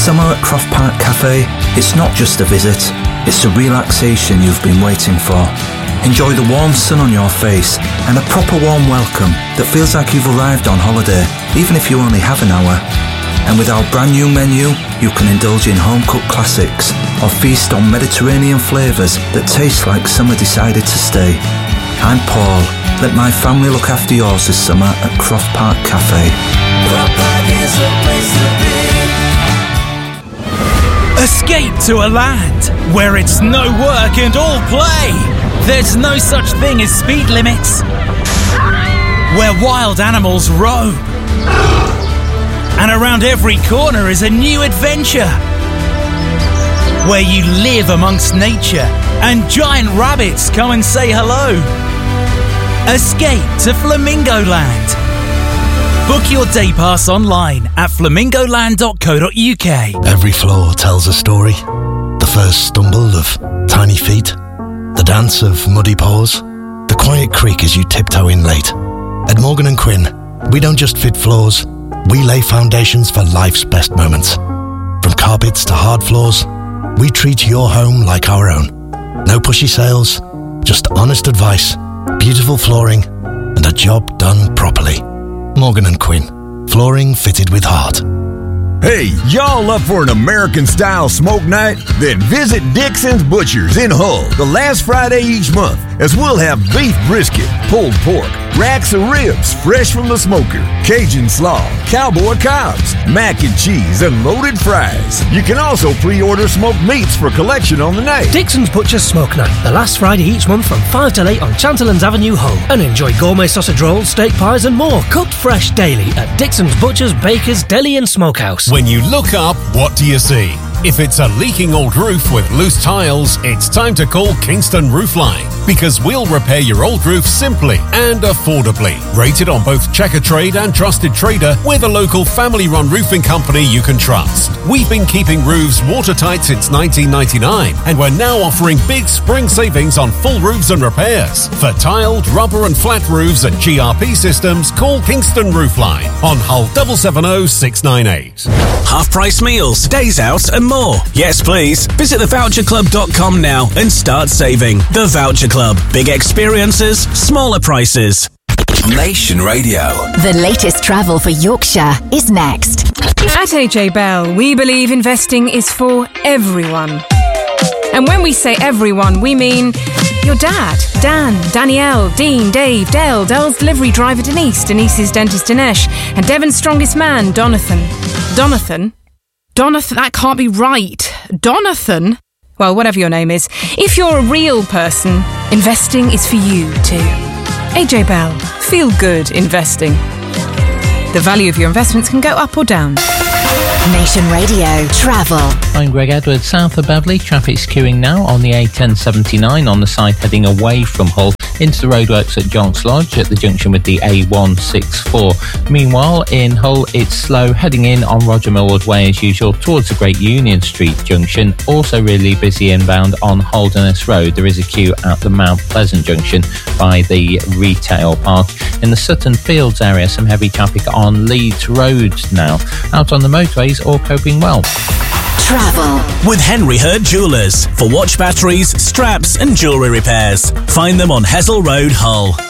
Summer at Croft Park Cafe, it's not just a visit, it's the relaxation you've been waiting for. Enjoy the warm sun on your face and a proper warm welcome that feels like you've arrived on holiday, even if you only have an hour. And with our brand new menu, you can indulge in home-cooked classics or feast on Mediterranean flavours that taste like summer decided to stay. I'm Paul. Let my family look after yours this summer at Croft Park Cafe. Croft Park is the place to be. Escape to a land where it's no work and all play. There's no such thing as speed limits. Where wild animals roam. And around every corner is a new adventure. Where you live amongst nature and giant rabbits come and say hello. Escape to Flamingo Land. Book your day pass online at flamingoland.co.uk. Every floor tells a story. The first stumble of tiny feet, the dance of muddy paws, the quiet creak as you tiptoe in late. At Morgan & Quinn, we don't just fit floors, we lay foundations for life's best moments. From carpets to hard floors, we treat your home like our own. No pushy sales, just honest advice, beautiful flooring, and a job done properly. Morgan & Quinn. Flooring fitted with heart. Hey, y'all up for an American-style smoke night? Then visit Dixon's Butchers in Hull the last Friday each month, as we'll have beef brisket, pulled pork, racks of ribs fresh from the smoker, Cajun slaw, cowboy cobs, mac and cheese, and loaded fries. You can also pre-order smoked meats for collection on the night. Dixon's Butchers Smoke Night, the last Friday each month from 5 till 8 on Chanterlands Avenue, Hull. And enjoy gourmet sausage rolls, steak pies and more, cooked fresh daily at Dixon's Butchers, Bakers, Deli and Smokehouse. When you look up, what do you see? If it's a leaking old roof with loose tiles, it's time to call Kingston Roofline, because we'll repair your old roof simply and affordably. Rated on both Checkatrade and Trusted Trader, we're the local family-run roofing company you can trust. We've been keeping roofs watertight since 1999, and we're now offering big spring savings on full roofs and repairs. For tiled, rubber and flat roofs and GRP systems, call Kingston Roofline on Hull 770 698. Half-price meals, days out and more. Yes, please. Visit thevoucherclub.com now and start saving. The Voucher Club. Big experiences, smaller prices. Nation Radio. The latest travel for Yorkshire is next. At AJ Bell, we believe investing is for everyone. And when we say everyone, we mean your dad, Dan, Danielle, Dean, Dave, Dale, Dell's delivery driver Denise, Denise's dentist Dinesh, and Devon's strongest man, Donathan, that can't be right. Donathan? Well, whatever your name is. If you're a real person, investing is for you too. AJ Bell. Feel good investing. The value of your investments can go up or down. Nation Radio Travel. I'm Greg Edwards. South of Beverley, traffic's queuing now on the A1079 on the side heading away from Hull into the roadworks at Jonks Lodge at the junction with the A164. Meanwhile, in Hull, it's slow heading in on Roger Millward Way as usual towards the Great Union Street junction. Also really busy inbound on Holderness Road. There is a queue at the Mount Pleasant junction by the retail park. In the Sutton Fields area, some heavy traffic on Leeds Road now. Out on the motorways, all coping well. Travel with Henry Hurd Jewellers for watch batteries, straps and jewellery repairs. Find them on Hessel Road, Hull.